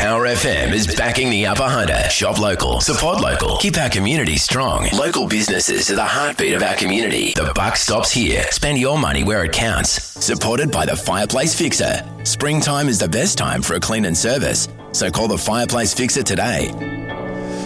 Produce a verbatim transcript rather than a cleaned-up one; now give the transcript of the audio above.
Power F M is backing the Upper Hunter. Shop local, support local, keep our community strong. Local businesses are the heartbeat of our community. The buck stops here. Spend your money where it counts. Supported by the Fireplace Fixer. Springtime is the best time for a clean and service, so call the Fireplace Fixer today.